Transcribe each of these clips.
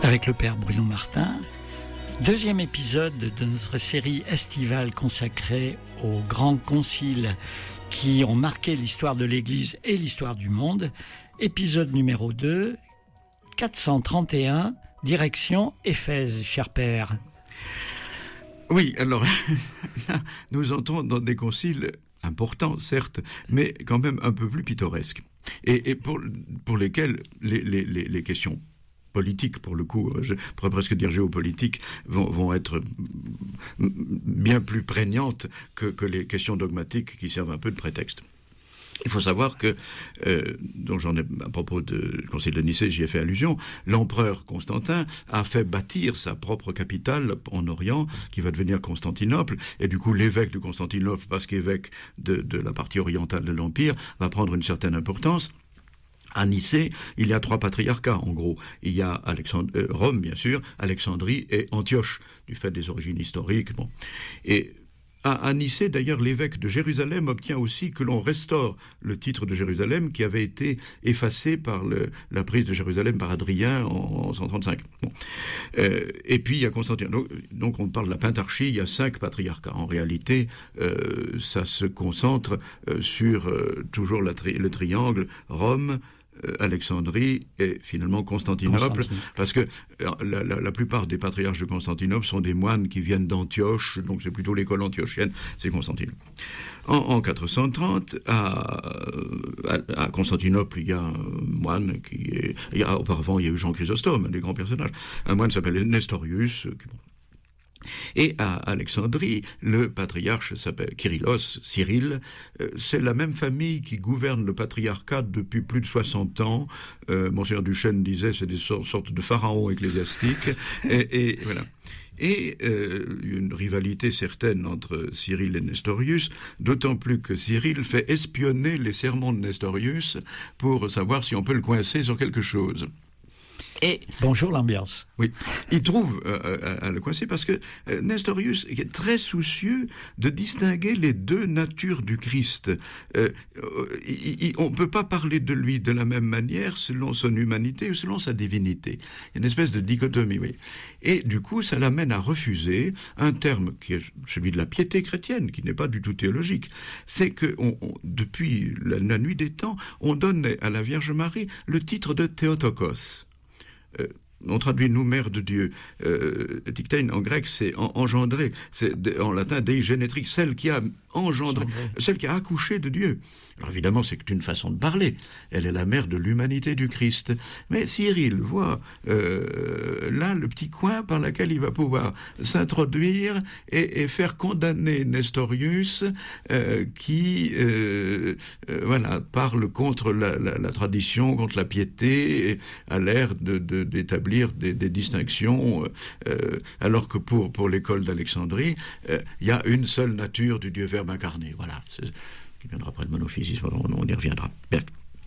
avec le père Bruno Martin. Deuxième épisode de notre série estivale consacrée aux grands conciles qui ont marqué l'histoire de l'Église et l'histoire du monde. Épisode numéro 2, 431, direction Éphèse, cher père. Oui, alors là, nous entrons dans des conciles importants, certes, mais quand même un peu plus pittoresques. Et pour lesquels les questions politiques, pour le coup, je pourrais presque dire géopolitiques, vont être bien plus prégnantes que les questions dogmatiques qui servent un peu de prétexte. Il faut savoir que, donc j'en ai à propos du Concile de Nicée, j'y ai fait allusion, l'empereur Constantin a fait bâtir sa propre capitale en Orient, qui va devenir Constantinople, et du coup l'évêque de Constantinople, parce qu'évêque de la partie orientale de l'Empire, va prendre une certaine importance. À Nicée, il y a 3 patriarcats, en gros. Il y a Rome, bien sûr, Alexandrie et Antioche, du fait des origines historiques. Bon. Et à Nicée, d'ailleurs, l'évêque de Jérusalem obtient aussi que l'on restaure le titre de Jérusalem qui avait été effacé par la prise de Jérusalem par Adrien en 135. Bon. Et puis il y a Constantinople. Donc on parle de la pentarchie, il y a 5 patriarcats. En réalité, ça se concentre sur toujours le triangle Rome, Alexandrie et finalement Constantinople, parce que la plupart des patriarches de Constantinople sont des moines qui viennent d'Antioche, donc c'est plutôt l'école antiochienne, c'est Constantinople. En 430, à Constantinople, il y a un moine auparavant, il y a eu Jean Chrysostome, un des grands personnages, un moine s'appelle Nestorius, et à Alexandrie, le patriarche s'appelle Cyril. C'est la même famille qui gouverne le patriarcat depuis plus de 60 ans. Monseigneur Duchesne disait c'est des sortes de pharaons ecclésiastiques. Et voilà. Et une rivalité certaine entre Cyril et Nestorius, d'autant plus que Cyril fait espionner les sermons de Nestorius pour savoir si on peut le coincer sur quelque chose. Et bonjour l'ambiance. Oui, il trouve à le coincer parce que Nestorius est très soucieux de distinguer les deux natures du Christ. On peut pas parler de lui de la même manière selon son humanité ou selon sa divinité. Il y a une espèce de dichotomie, oui. Et du coup, ça l'amène à refuser un terme qui est celui de la piété chrétienne, qui n'est pas du tout théologique. C'est que depuis la nuit des temps, on donne à la Vierge Marie le titre de Théotokos. On traduit nous mère de Dieu. Dictein en grec c'est engendré, c'est en latin dei genetrix, celle qui a engendré, celle qui a accouché de Dieu. Alors évidemment c'est une façon de parler. Elle est la mère de l'humanité du Christ. Mais Cyril voit là le petit coin par lequel il va pouvoir s'introduire et faire condamner Nestorius qui parle contre la tradition, contre la piété, et a l'air d'établir des distinctions, alors que pour l'école d'Alexandrie, il y a une seule nature du Dieu Verbe incarné. Voilà, qui viendra après de monophysisme, on y reviendra. Bien.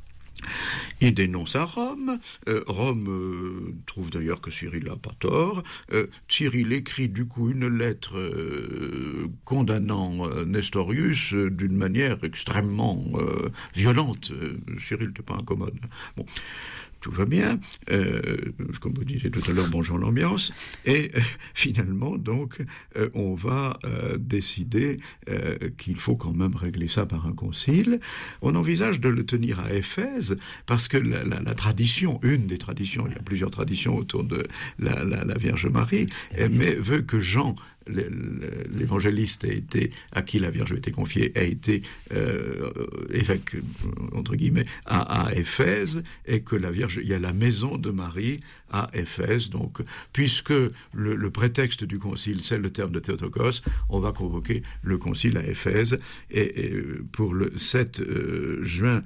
Il dénonce à Rome. Rome trouve d'ailleurs que Cyril n'a pas tort. Cyril écrit du coup une lettre condamnant Nestorius d'une manière extrêmement violente. Cyril n'était pas incommode. Bon. Tout va bien, comme vous disiez tout à l'heure, bonjour l'ambiance, et finalement, donc, on va décider qu'il faut quand même régler ça par un concile. On envisage de le tenir à Éphèse, parce que la tradition, une des traditions, il y a plusieurs traditions autour de la Vierge Marie, mais veut que Jean, l'évangéliste à qui la Vierge a été confiée, a été évêque, entre guillemets, à Éphèse, et que la Vierge, il y a la maison de Marie à Éphèse. Donc, puisque le prétexte du concile, c'est le terme de Théotokos, on va convoquer le concile à Éphèse, et pour le 7 juin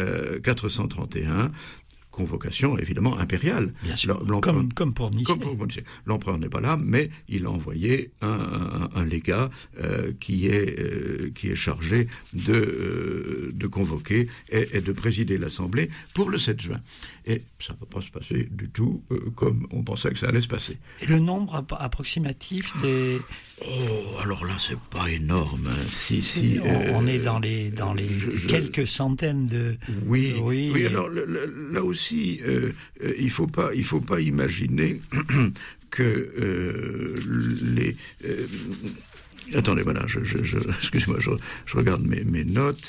431, convocation évidemment impériale. Bien sûr, comme pour Nicée. L'empereur n'est pas là, mais il a envoyé un légat qui est chargé de convoquer et de présider l'Assemblée pour le 7 juin. Et ça ne va pas se passer du tout comme on pensait que ça allait se passer. Et le nombre approximatif des... Oh, alors là, c'est pas énorme. On est dans les quelques centaines de... Oui. Alors là aussi, aussi, il faut pas imaginer que les attendez, voilà, excusez-moi, je regarde mes notes.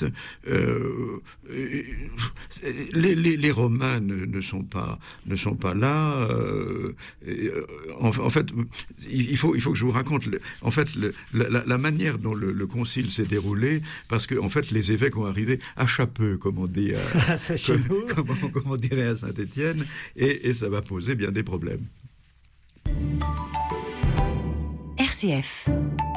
Les Romains ne sont pas là. En fait, il faut que je vous raconte. La manière dont le concile s'est déroulé, parce que en fait, les évêques ont arrivé à Chapeux, comme on dit, comme on dirait à Saint-Étienne, et ça va poser bien des problèmes. RCF.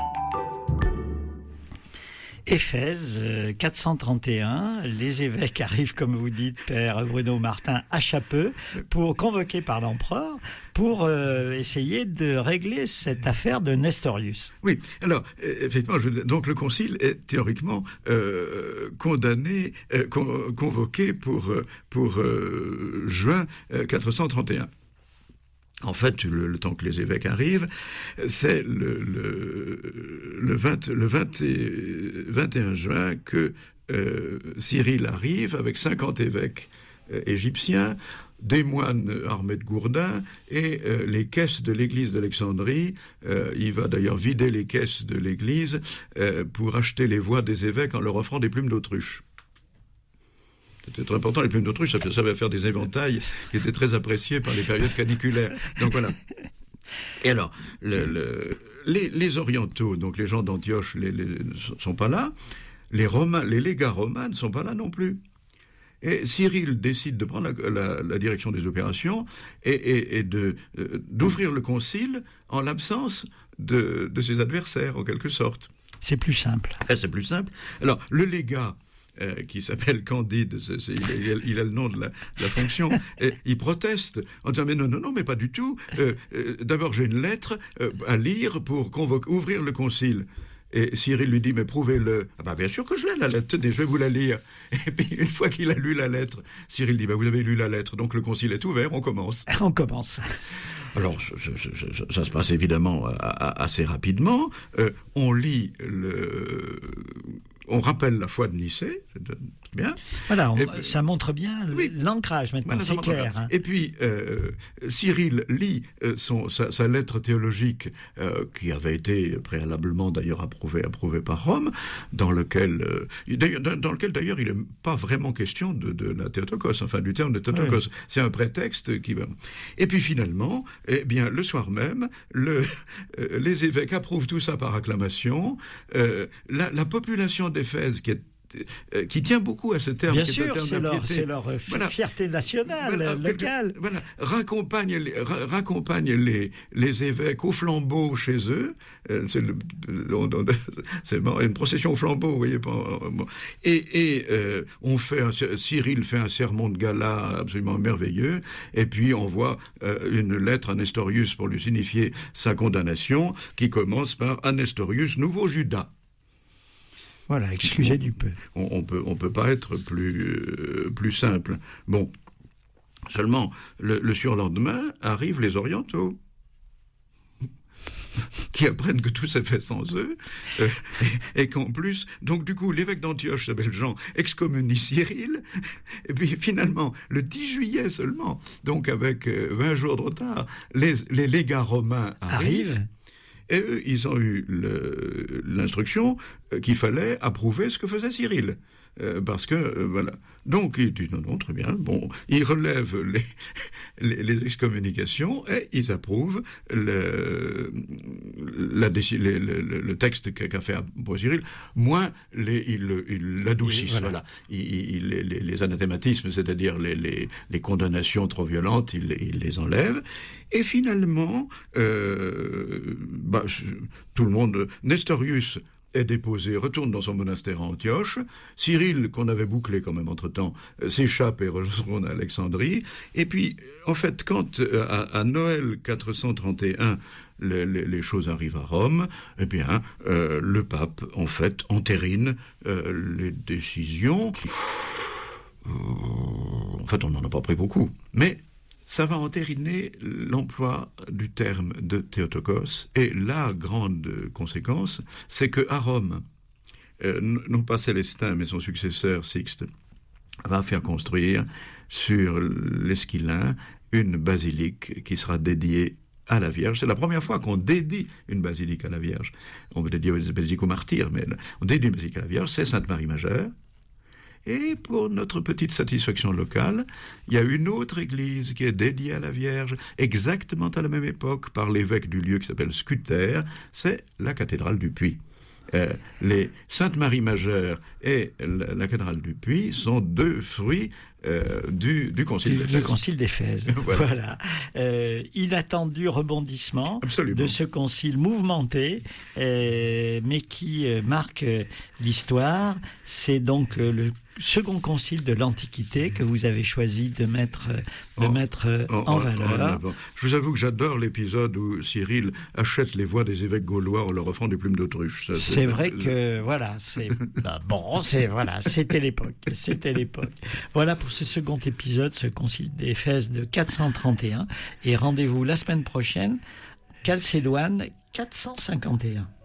Éphèse, 431, les évêques arrivent, comme vous dites, Père Bruno Martin, à Chapeux, convoqués par l'empereur, pour essayer de régler cette affaire de Nestorius. Oui, alors, effectivement, donc le concile est théoriquement convoqué pour juin 431. En fait, le temps que les évêques arrivent, c'est le 21 juin que Cyril arrive avec 50 évêques égyptiens, des moines armés de gourdins et les caisses de l'église d'Alexandrie. Il va d'ailleurs vider les caisses de l'église pour acheter les voix des évêques en leur offrant des plumes d'autruche. C'était très important, les plumes d'autruche, ça va faire des éventails qui étaient très appréciés par les périodes caniculaires. Donc voilà. Et alors, les orientaux, donc les gens d'Antioche, sont pas là. Les légats romains ne sont pas là non plus. Et Cyril décide de prendre la direction des opérations et d'ouvrir le concile en l'absence de ses adversaires, en quelque sorte. C'est plus simple. C'est plus simple. Alors, le légat, qui s'appelle Candide, il a le nom de la fonction, et il proteste en disant « mais non, mais pas du tout. D'abord, j'ai une lettre à lire pour ouvrir le concile. » Et Cyril lui dit « mais prouvez-le. » « Ah bah bien sûr que je l'ai, la lettre, tenez, je vais vous la lire. » Et puis une fois qu'il a lu la lettre, Cyril dit « vous avez lu la lettre, donc le concile est ouvert, on commence. » On commence. Alors, ça se passe évidemment assez rapidement. On lit on rappelle la foi de Nicée, c'est bien. Voilà, ça montre bien l'ancrage maintenant, voilà, c'est clair. Hein. Et puis, Cyril lit sa lettre théologique, qui avait été préalablement d'ailleurs approuvée par Rome, dans lequel d'ailleurs il n'est pas vraiment question de la Théotokos, enfin du terme de Théotokos. Oui. C'est un prétexte qui va... Et puis finalement, eh bien, le soir même, les évêques approuvent tout ça par acclamation. La population d'Éphèse, qui tient beaucoup à ce terme. Bien sûr, c'est leur fierté nationale, locale. Voilà, raccompagne les évêques au flambeau chez eux. C'est une procession au flambeau, vous voyez. Et Cyril fait un sermon de gala absolument merveilleux, et puis on voit une lettre à Nestorius pour lui signifier sa condamnation, qui commence par « À Nestorius, nouveau Judas ». Voilà, excusez du peu. On peut pas être plus simple. Bon, seulement le surlendemain arrivent les orientaux qui apprennent que tout s'est fait sans eux et qu'en plus, donc du coup, l'évêque d'Antioche s'appelle Jean, excommunie Cyril, et puis finalement, le 10 juillet seulement, donc avec 20 jours de retard, les légats romains arrivent. Et eux, ils ont eu l'instruction qu'il fallait approuver ce que faisait Cyril. Parce que, voilà. Donc, il dit non, très bien. Bon, ils relèvent les excommunications et ils approuvent le texte qu'a fait pour Cyril. Moins, ils l'adoucissent. Oui, voilà. Les anathématismes, c'est-à-dire les condamnations trop violentes, ils les enlèvent. Et finalement, tout le monde, Nestorius est déposé, retourne dans son monastère à Antioche. Cyril, qu'on avait bouclé quand même entre-temps, s'échappe et retourne à Alexandrie. Et puis, en fait, quand à Noël 431, les choses arrivent à Rome, eh bien, le pape, en fait, entérine les décisions. En fait, on n'en a pas pris beaucoup. Mais ça va entériner l'emploi du terme de Théotokos. Et la grande conséquence, c'est qu'à Rome, non pas Célestin, mais son successeur Sixte, va faire construire sur l'Esquilin une basilique qui sera dédiée à la Vierge. C'est la première fois qu'on dédie une basilique à la Vierge. On peut dédier une basilique aux martyrs, mais on dédie une basilique à la Vierge, c'est Sainte-Marie-Majeure. Et pour notre petite satisfaction locale, il y a une autre église qui est dédiée à la Vierge, exactement à la même époque, par l'évêque du lieu qui s'appelle Scuter, c'est la cathédrale du Puy. Les Sainte-Marie-Majeure et la cathédrale du Puy sont deux fruits du concile d'Éphèse. Du concile d'Éphèse. Voilà. Inattendu rebondissement Absolument. De ce concile mouvementé, mais qui marque l'histoire. C'est donc le second concile de l'Antiquité que vous avez choisi de mettre en valeur. Je vous avoue que j'adore l'épisode où Cyril achète les voix des évêques gaulois en leur offrant des plumes d'autruche. C'est vrai que voilà, c'était l'époque. Voilà pour ce second épisode, ce concile d'Éphèse de 431. Et rendez-vous la semaine prochaine, Chalcédoine 451.